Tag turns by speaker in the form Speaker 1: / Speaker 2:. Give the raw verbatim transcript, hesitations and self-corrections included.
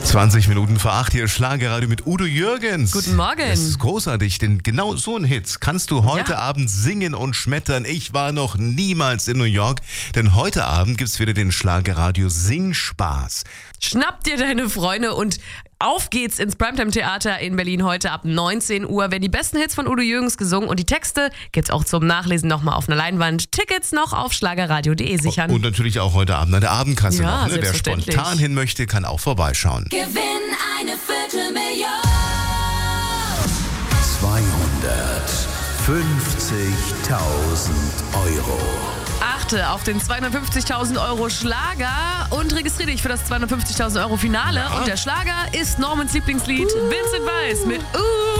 Speaker 1: zwanzig Minuten vor acht hier Schlagerradio mit Udo Jürgens.
Speaker 2: Guten Morgen.
Speaker 1: Das ist großartig, denn genau so einen Hit kannst du heute
Speaker 2: Ja.
Speaker 1: Abend singen und schmettern. Ich war noch niemals in New York, denn heute Abend gibt's wieder den Schlagerradio Singspaß.
Speaker 2: Schnapp dir deine Freunde und auf geht's ins Primetime-Theater in Berlin heute ab neunzehn Uhr. Werden die besten Hits von Udo Jürgens gesungen und die Texte gibt's auch zum Nachlesen nochmal auf einer Leinwand. Tickets noch auf schlagerradio punkt de sichern.
Speaker 1: Und natürlich auch heute Abend an der Abendkasse
Speaker 2: Ja,
Speaker 1: noch. Ne? Wer
Speaker 2: selbstverständlich.
Speaker 1: spontan hin möchte, kann auch vorbeischauen.
Speaker 3: Gewinn eine Viertelmillion.
Speaker 4: zweihundertfünfzigtausend Euro.
Speaker 2: Achte auf den zweihundertfünfzigtausend Euro Schlager und registriere dich für das zweihundertfünfzigtausend Euro Finale.
Speaker 1: Ja.
Speaker 2: Und der Schlager ist Normans Lieblingslied Vincent Weiss mit Uh.